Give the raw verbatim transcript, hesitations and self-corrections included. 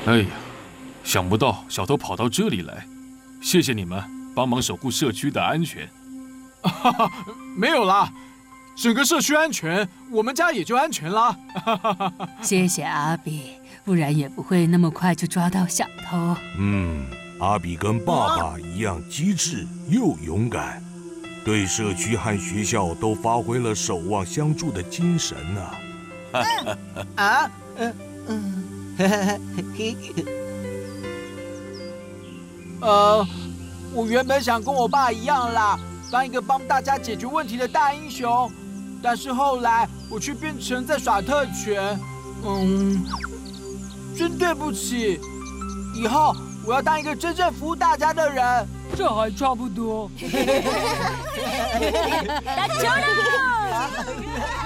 哎呀，想不到小偷跑到这里来，谢谢你们帮忙守护社区的安全。 哈哈，没有啦，整个社区安全，我们家也就安全啦。 谢谢阿比，不然也不会那么快就抓到小偷。 嗯，阿比跟爸爸一样机智又勇敢，对社区和学校都发挥了守望相助的精神呢。 啊，嗯嗯，呃，我原本想跟我爸一样啦，当一个帮大家解决问题的大英雄，但是后来我却变成在耍特权，嗯，真对不起。以后我要当一个真正服务大家的人。 这还差不多。 打球了！